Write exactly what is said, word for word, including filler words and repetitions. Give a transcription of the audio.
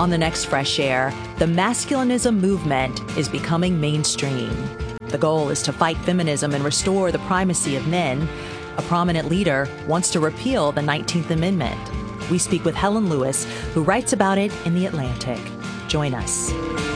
On the next Fresh Air, the masculinism movement is becoming mainstream. The goal is to fight feminism and restore the primacy of men. A prominent leader wants to repeal the nineteenth Amendment. We speak with Helen Lewis, who writes about it in The Atlantic. Join us.